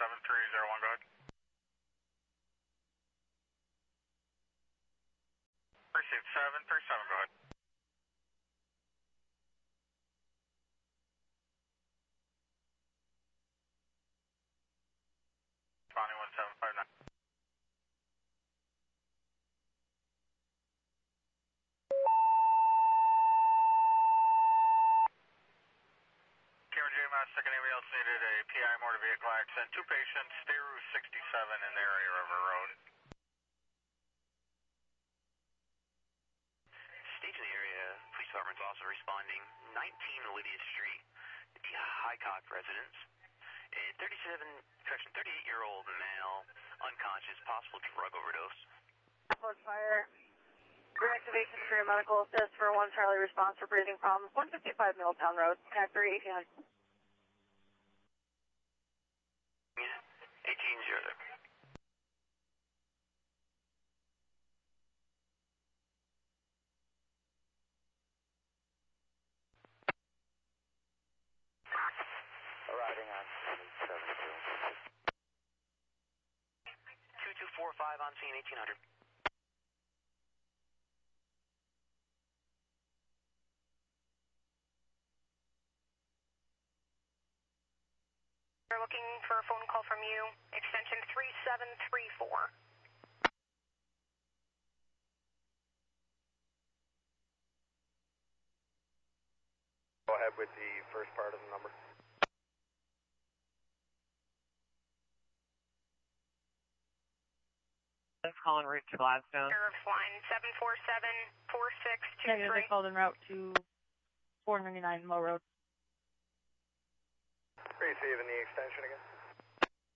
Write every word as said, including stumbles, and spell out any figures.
seven three zero one, go ahead. Received seven three seven, go ahead. Bonnie one seven five nine. Camera J Mass, second ambulance needed a P I motor vehicle accident. Two patients, stay Route sixty-seven in the area River Road. Stage in the area, police department's also responding. nineteen Lydia Street, the Highcock residence. A thirty-seven, correction, thirty-eight-year-old male, unconscious, possible drug overdose. Ford Fire, reactivation for your medical assist for one Charlie response for breathing problems. one fifty-five Middletown Road, Connect three eighteen hundred. eighteen zero. Arriving on seven two. two two four five on scene, eighteen hundred. We're looking for a phone call from you, extension three seven three four. Go ahead with the first part of the number. Calling route to Gladstone. Sheriff's line seven four seven four six two three. Negative, they called en route to four ninety-nine Mill Road. Receiving the extension again.